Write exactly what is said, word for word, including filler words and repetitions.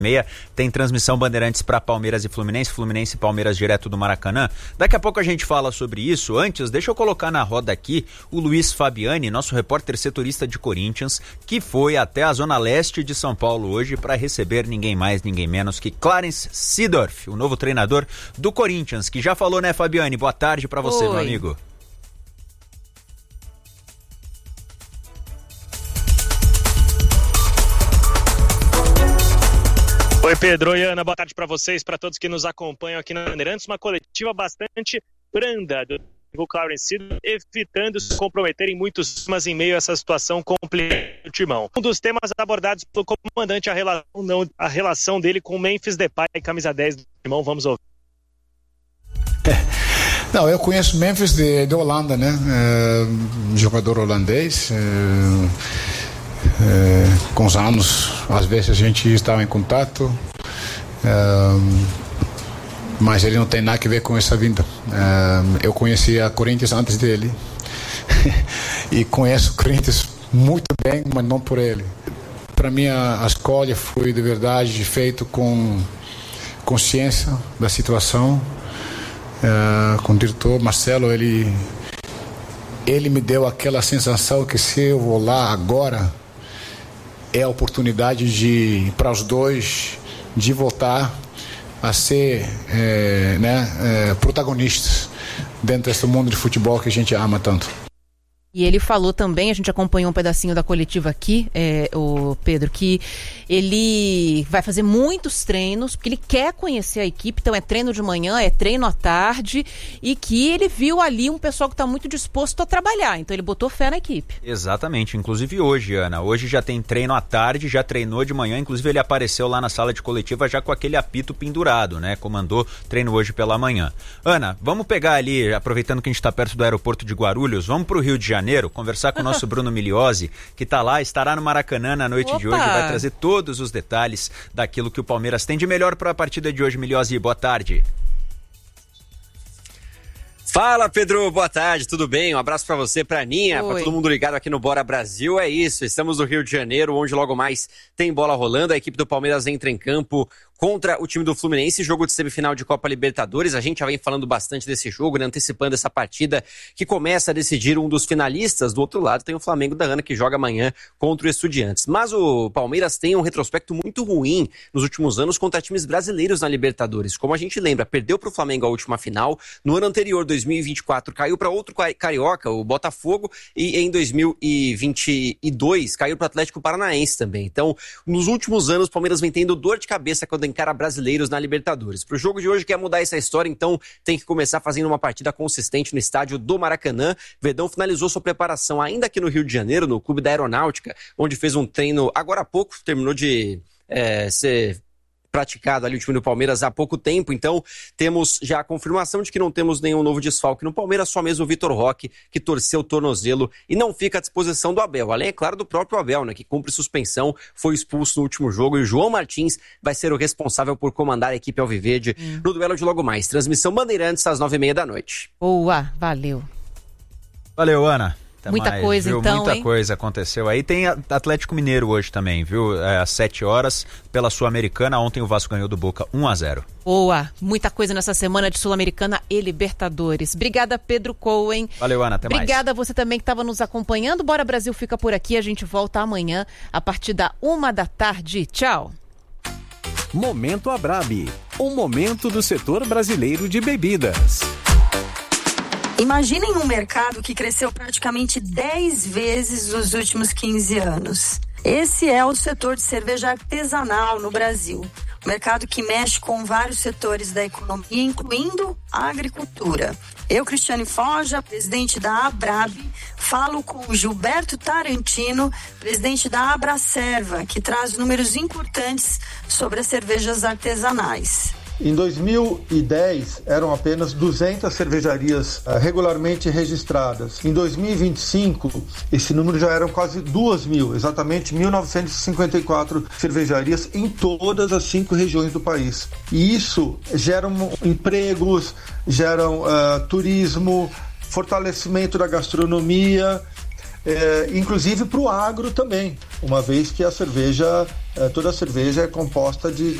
meia, tem transmissão Bandeirantes para Palmeiras e Fluminense, Fluminense e Palmeiras direto do Maracanã. Daqui a pouco a gente fala sobre isso. Antes, deixa eu colocar na roda aqui o Luiz Fabiani, nosso repórter setorista de Corinthians, que foi até a zona leste de São Paulo hoje para receber ninguém mais, ninguém menos que Clarence Seedorf, o novo treinador do Corinthians, que já falou, né, Fabiani? Boa tarde para você, Oi. Meu amigo. Oi, Pedro e Ana, boa tarde para vocês, para todos que nos acompanham aqui na Bandeirantes. Uma coletiva bastante branda do Clarence Seedorf, evitando se comprometer em muitos temas em meio a essa situação complicada do Timão. Um dos temas abordados pelo comandante, a relação, não, a relação dele com Memphis Depay, camisa dez do Timão. Vamos ouvir. É. Não, eu conheço Memphis de, de Holanda, né? É, jogador holandês. É... É, com os anos, às vezes a gente estava em contato, é, mas ele não tem nada a ver com essa vinda. É, eu conhecia a Corinthians antes dele e conheço o Corinthians muito bem, mas não por ele. Para mim a, a escolha foi de verdade feito com consciência da situação, é, com o diretor Marcelo. Ele, ele me deu aquela sensação que se eu vou lá agora é a oportunidade de, para os dois, de voltar a ser é, né, é, protagonistas dentro desse mundo de futebol que a gente ama tanto. E ele falou também, a gente acompanhou um pedacinho da coletiva aqui, é, o Pedro, que ele vai fazer muitos treinos, porque ele quer conhecer a equipe, então é treino de manhã, é treino à tarde, e que ele viu ali um pessoal que está muito disposto a trabalhar, então ele botou fé na equipe. Exatamente, inclusive hoje, Ana, hoje já tem treino à tarde, já treinou de manhã, inclusive ele apareceu lá na sala de coletiva já com aquele apito pendurado, né, comandou treino hoje pela manhã. Ana, vamos pegar ali, aproveitando que a gente está perto do aeroporto de Guarulhos, vamos para o Rio de Janeiro, conversar com o nosso Bruno Migliozzi, que está lá, estará no Maracanã na noite Opa. de hoje, vai trazer todos os detalhes daquilo que o Palmeiras tem de melhor para a partida de hoje. Migliozzi, boa tarde. Fala, Pedro, boa tarde, tudo bem? Um abraço pra você, pra Aninha, Oi. pra todo mundo ligado aqui no Bora Brasil. É isso, estamos no Rio de Janeiro, onde logo mais tem bola rolando. A equipe do Palmeiras entra em campo contra o time do Fluminense, jogo de semifinal de Copa Libertadores. A gente já vem falando bastante desse jogo, né, antecipando essa partida que começa a decidir um dos finalistas. Do outro lado tem o Flamengo da Ana, que joga amanhã contra o Estudiantes. Mas o Palmeiras tem um retrospecto muito ruim nos últimos anos contra times brasileiros na Libertadores. Como a gente lembra, perdeu para o Flamengo a última final. No ano anterior, dois mil e vinte e quatro, caiu para outro carioca, o Botafogo, e em dois mil e vinte e dois caiu para o Atlético Paranaense também. Então, nos últimos anos, o Palmeiras vem tendo dor de cabeça quando encara brasileiros na Libertadores. Pro jogo de hoje quer mudar essa história, então tem que começar fazendo uma partida consistente no estádio do Maracanã. Verdão finalizou sua preparação ainda aqui no Rio de Janeiro, no Clube da Aeronáutica, onde fez um treino agora há pouco, terminou de é, ser praticado ali o time do Palmeiras há pouco tempo, então temos já a confirmação de que não temos nenhum novo desfalque no Palmeiras, só mesmo o Vitor Roque, que torceu o tornozelo e não fica à disposição do Abel, além, é claro, do próprio Abel, né, que cumpre suspensão, foi expulso no último jogo, e o João Martins vai ser o responsável por comandar a equipe alviverde hum. no duelo de logo mais. Transmissão Bandeirantes às nove e meia da noite. Boa, valeu. Valeu, Ana. Até Muita mais, coisa, viu? então, Muita hein? coisa aconteceu aí. Tem Atlético Mineiro hoje também, viu? É, às sete horas, pela Sul-Americana. Ontem o Vasco ganhou do Boca um a zero. Boa, muita coisa nessa semana de Sul-Americana e Libertadores. Obrigada, Pedro Cohen. Valeu, Ana, até mais. Obrigada a você também que estava nos acompanhando. Bora Brasil fica por aqui, a gente volta amanhã a partir da uma da tarde. Tchau. Momento Abrabi, um momento do setor brasileiro de bebidas. Imaginem um mercado que cresceu praticamente dez vezes nos últimos quinze anos. Esse é o setor de cerveja artesanal no Brasil. Um mercado que mexe com vários setores da economia, incluindo a agricultura. Eu, Cristiane Forja, presidente da Abrab, falo com o Gilberto Tarantino, presidente da Abracerva, que traz números importantes sobre as cervejas artesanais. Em dois mil e dez, eram apenas duzentas cervejarias uh, regularmente registradas. Em dois mil e vinte e cinco, esse número já eram quase duas mil, exatamente mil novecentas e cinquenta e quatro cervejarias em todas as cinco regiões do país. E isso gera um, empregos, geram uh, turismo, fortalecimento da gastronomia, é, inclusive para o agro também, uma vez que a cerveja, é, toda a cerveja é composta de